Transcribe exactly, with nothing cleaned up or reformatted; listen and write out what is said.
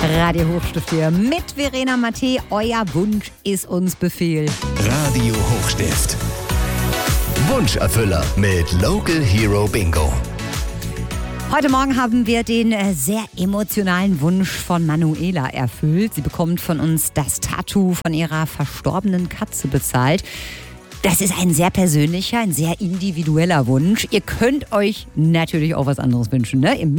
Radio Hochstift hier mit Verena Mattei. Euer Wunsch ist uns Befehl. Radio Hochstift. Wunscherfüller mit Local Hero Bingo. Heute Morgen haben wir den sehr emotionalen Wunsch von Manuela erfüllt. Sie bekommt von uns das Tattoo von ihrer verstorbenen Katze bezahlt. Das ist ein sehr persönlicher, ein sehr individueller Wunsch. Ihr könnt euch natürlich auch was anderes wünschen, ne? Ihr